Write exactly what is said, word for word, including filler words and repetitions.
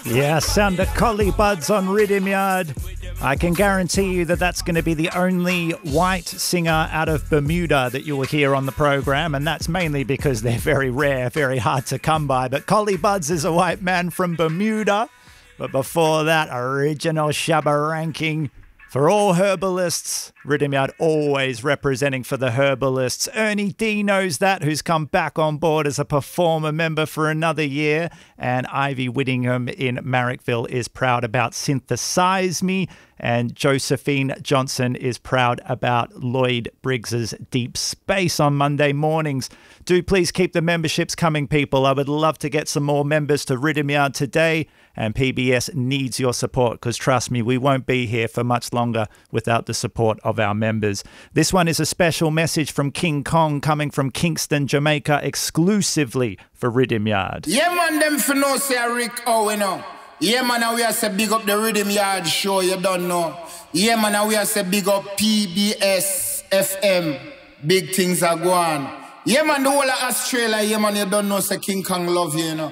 Yeah, sound of collie buds on Rhythm Yard. I can guarantee you that that's going to be the only white singer out of Bermuda that you will hear on the program, and that's mainly because they're very rare, very hard to come by. But Collie Buds is a white man from Bermuda. But before that, original Shabba ranking for all herbalists. Rhythm Yard always representing for the herbalists. Ernie D knows that, who's come back on board as a performer member for another year. And Ivy Whittingham in Marrickville is proud about Synthesize Me. And Josephine Johnson is proud about Lloyd Briggs's Deep Space on Monday mornings. Do please keep the memberships coming, people. I would love to get some more members to Rhythm Yard today. And P B S needs your support because, trust me, we won't be here for much longer without the support of our members. This one is a special message from King Kong coming from Kingston, Jamaica, exclusively for Rhythm Yard. Yeah, man, them for no say Rick Owen, you know. Yeah, man, and we are say big up the Rhythm Yard show, you don't know. Yeah, man, and we are say big up P B S F M. Big things are going on. Yeah, man, the whole of Australia, yeah, man, you don't know, say King Kong love you, you know.